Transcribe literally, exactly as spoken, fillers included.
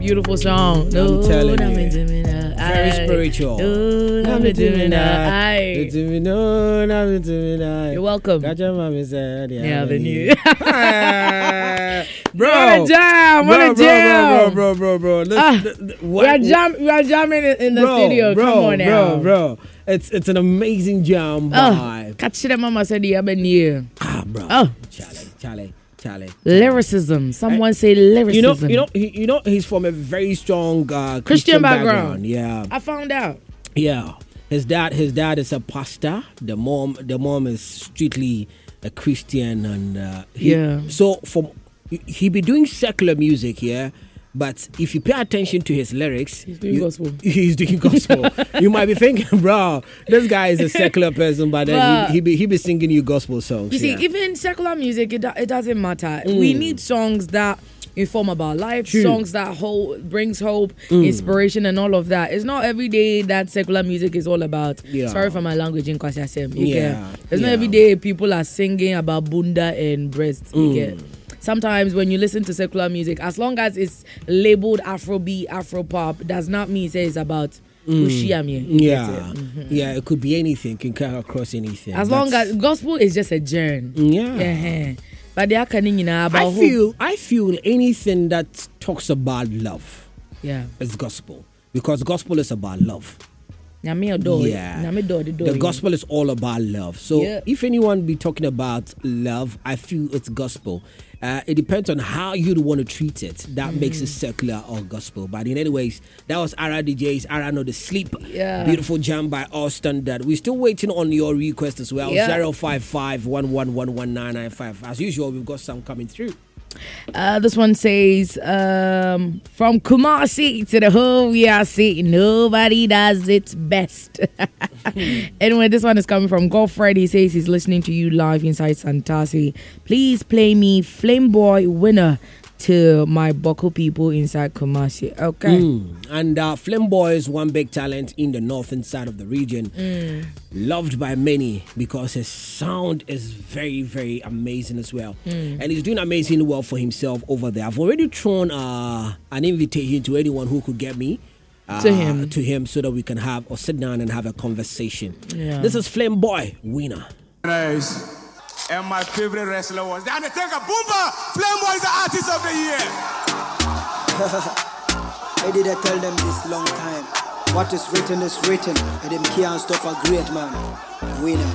beautiful song. I'm telling you. you. Very spiritual. You're welcome. Yeah, the new. Bro, what a jam! What bro, a jam! Bro, bro, bro, bro, bro. Ah, Let's, th- th- we what- are jam. We are jamming in the bro, studio. bro, Come on now, bro, bro. It's it's an amazing jam Oh, vibe. catch the mama said the other year. Ah, bro. Oh, Charlie, Charlie, Charlie. lyricism. Someone say lyricism. You know, you know, he, you know, he's from a very strong uh, Christian, Christian background. background. Yeah, I found out. yeah. His dad, his dad is a pastor. The mom, the mom is strictly a Christian, and uh, he, Yeah. So from he be doing secular music, yeah. But if you pay attention to his lyrics, He's doing you- gospel. He's doing gospel. You might be thinking, bro, this guy is a secular person, but then But- he, he be he be singing you gospel songs. You see, yeah. even secular music, it, do- it doesn't matter. We need songs that inform about life, True. songs that hold, brings hope, inspiration, and all of that. It's not every day that secular music is all about. Yeah. Sorry for my language in Kwasiasem. You Yeah, get. It's not yeah. every day people are singing about bunda and breasts. You Mm. get. Sometimes when you listen to secular music, as long as it's labeled Afrobeat, Afropop, does not mean say it's about Ushiamie. You get yeah, it? Mhm. yeah, it could be anything, can come across anything. As long That's- as gospel is just a journey. yeah. Yeah. But they are coming in about I hope. feel I feel anything that talks about love Yeah. is gospel, because gospel is about love. Nyame odoi. Yeah. Nyame do the The gospel is all about love. So Yeah. if anyone be talking about love, I feel it's gospel. Uh, it depends on how you'd want to treat it. That makes it secular or gospel. But in anyways, that was Ara D Js, Ara No The Sleep. Yeah. Beautiful jam by All Standard. We're still waiting on your request as well. Yeah. zero five five one one one one nine nine five. As usual, we've got some coming through. Uh, this one says, um, from Kumasi to the whole we are seeing, nobody does it best. Anyway, this one is coming from Godfred. He says he's listening to you live inside Santasi. Please play me Flame Boy Winner to my Boko people inside Kumasi. Okay. Mm. And uh, Flame Boy is one big talent in the northern side of the region. Loved by many because his sound is very, very amazing as well. And he's doing amazingly well for himself over there. I've already thrown uh, an invitation to anyone who could get me uh, To him. to him so that we can have or sit down and have a conversation. Yeah. This is Flame Boy Winner. Nice. And my favorite wrestler was The Undertaker. Boomba! Flame Boy is the artist of the year. I did I tell them this long time. What is written is written, and them can't stop a great man. Winner.